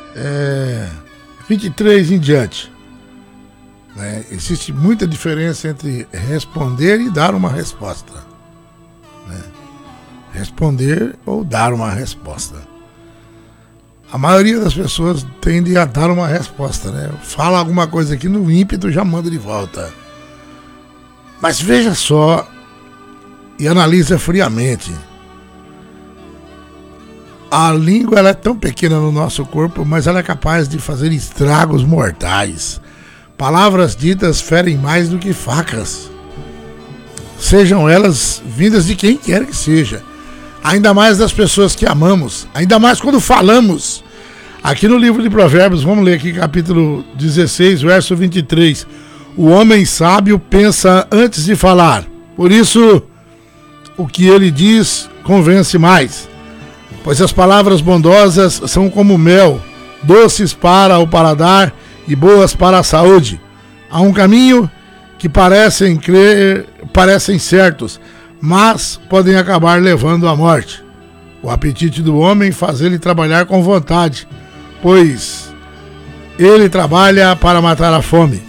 23 em diante. Né? Existe muita diferença entre responder e dar uma resposta. Né? Responder ou dar uma resposta. A maioria das pessoas tende a dar uma resposta, né? Fala alguma coisa aqui no ímpeto, já manda de volta. Mas veja só e analisa friamente. A língua ela é tão pequena no nosso corpo, mas ela é capaz de fazer estragos mortais. Palavras ditas ferem mais do que facas. Sejam elas vindas de quem quer que seja. Ainda mais das pessoas que amamos. Ainda mais quando falamos. Aqui no livro de Provérbios, vamos ler aqui capítulo 16, verso 23. O homem sábio pensa antes de falar. Por isso, o que ele diz convence mais. Pois as palavras bondosas são como mel, doces para o paladar e boas para a saúde. Há um caminho que parecem certos, mas podem acabar levando à morte. O apetite do homem faz ele trabalhar com vontade, pois ele trabalha para matar a fome.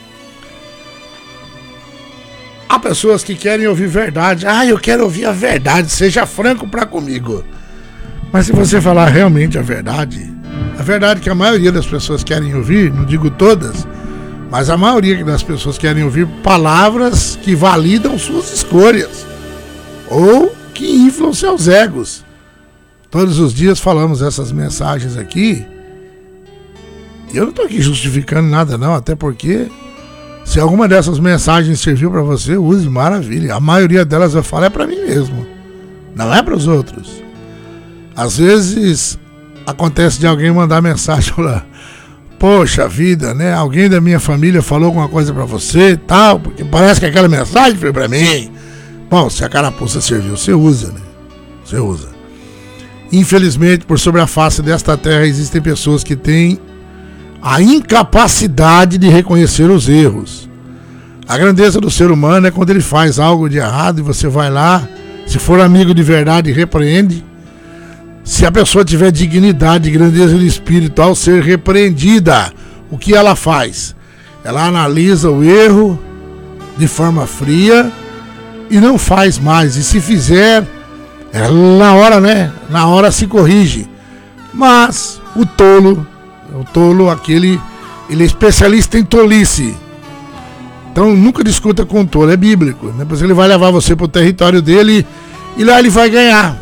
Há pessoas que querem ouvir verdade. Eu quero ouvir a verdade, seja franco para comigo. Mas se você falar realmente a verdade que a maioria das pessoas querem ouvir, não digo todas, mas a maioria das pessoas querem ouvir palavras que validam suas escolhas ou que inflam seus egos. Todos os dias falamos essas mensagens aqui e eu não estou aqui justificando nada não, até porque se alguma dessas mensagens serviu para você, use, maravilha. A maioria delas eu falo é para mim mesmo, não é para os outros. Às vezes acontece de alguém mandar mensagem lá, poxa vida, né? Alguém da minha família falou alguma coisa pra você e tal, porque parece que aquela mensagem foi pra mim. Bom, se a carapuça serviu, você usa, né? Você usa. Infelizmente, por sobre a face desta terra existem pessoas que têm a incapacidade de reconhecer os erros. A grandeza do ser humano é quando ele faz algo de errado e você vai lá, se for amigo de verdade, repreende. Se a pessoa tiver dignidade e grandeza de espírito ao ser repreendida, o que ela faz? Ela analisa o erro de forma fria e não faz mais. E se fizer, na hora, né? Na hora se corrige. Mas o tolo, ele é especialista em tolice. Então nunca discuta com o tolo, é bíblico. Depois ele vai levar você para o território dele e lá ele vai ganhar.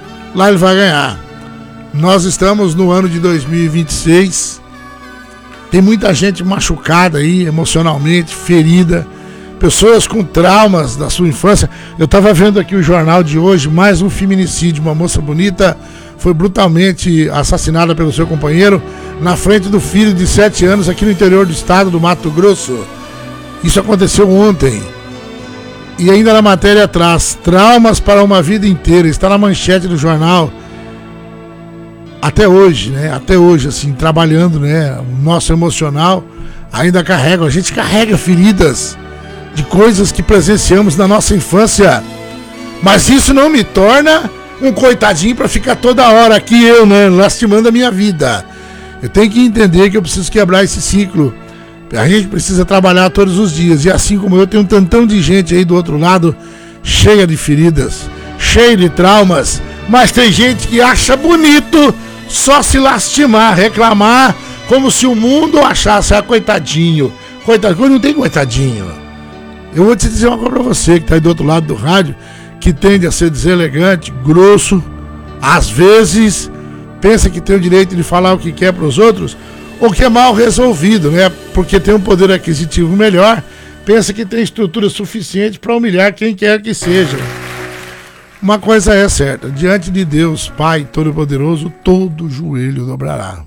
Nós estamos no ano de 2026. Tem muita gente machucada aí, emocionalmente, ferida. Pessoas com traumas da sua infância. Eu estava vendo aqui o jornal de hoje, mais um feminicídio. Uma moça bonita foi brutalmente assassinada pelo seu companheiro na frente do filho de 7 anos aqui no interior do estado do Mato Grosso. Isso aconteceu ontem. E ainda na matéria atrás, traumas para uma vida inteira, está na manchete do jornal. Até hoje, né? Até hoje, assim, trabalhando, né? O nosso emocional ainda carrega, a gente carrega feridas de coisas que presenciamos na nossa infância. Mas isso não me torna um coitadinho para ficar toda hora aqui eu, né? Lastimando a minha vida. Eu tenho que entender que eu preciso quebrar esse ciclo. A gente precisa trabalhar todos os dias. E assim como eu, tem um tantão de gente aí do outro lado, cheia de feridas, cheia de traumas. Mas tem gente que acha bonito só se lastimar, reclamar, como se o mundo achasse, coitadinho. Coitadinho, não tem coitadinho. Eu vou te dizer uma coisa pra você que tá aí do outro lado do rádio, que tende a ser deselegante, grosso, às vezes pensa que tem o direito de falar o que quer pros outros, ou que é mal resolvido, né? Porque tem um poder aquisitivo melhor, pensa que tem estrutura suficiente para humilhar quem quer que seja. Uma coisa é certa, diante de Deus, Pai Todo-Poderoso, todo joelho dobrará.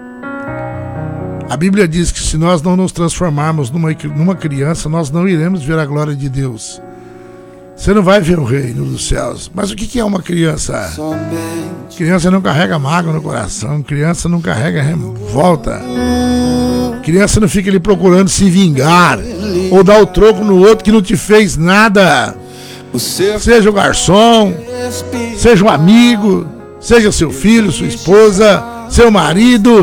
A Bíblia diz que se nós não nos transformarmos numa criança, nós não iremos ver a glória de Deus. Você não vai ver o reino dos céus. Mas o que é uma criança? Criança não carrega mágoa no coração. Criança não carrega revolta. Criança não fica ali procurando se vingar ou dar o troco no outro que não te fez nada. Seja o garçom, seja um amigo, seja seu filho, sua esposa, seu marido.